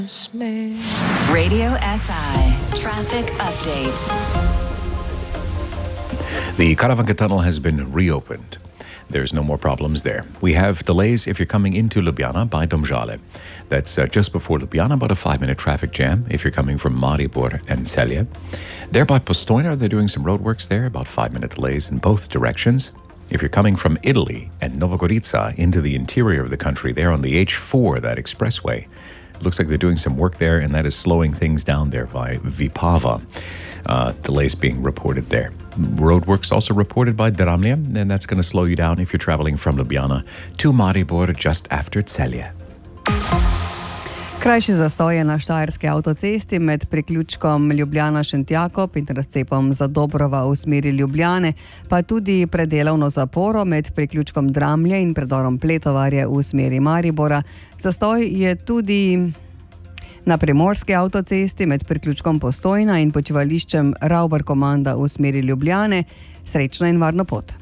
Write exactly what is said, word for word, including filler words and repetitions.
Radio S I Traffic Update. The Karavanka Tunnel has been reopened. There's no more problems there. We have delays if you're coming into Ljubljana by Domžale. That's uh, just before Ljubljana, about a five-minute traffic jam if you're coming from Maribor and Celje. There by Postojna, they're doing some roadworks there, about five-minute delays in both directions. If you're coming from Italy and Nova Gorica into the interior of the country, there on the H four, that expressway, it looks like they're doing some work there, and that is slowing things down there by Vipava. Uh, delays being reported there. Roadworks also reported by Dramlje, and that's going to slow you down if you're traveling from Ljubljana to Maribor just after Celje. Krajši zastoj je na Štajerski avtocesti med priključkom Ljubljana-Šentjakov in razcepom Zadobrova v smeri Ljubljane, pa tudi predelovno zaporo med priključkom Dramlje in predorom Pletovarje v smeri Maribora. Zastoj je tudi na Primorski avtocesti med priključkom Postojna in počivališčem Ravbar Komanda v smeri Ljubljane. Srečno in varno pot.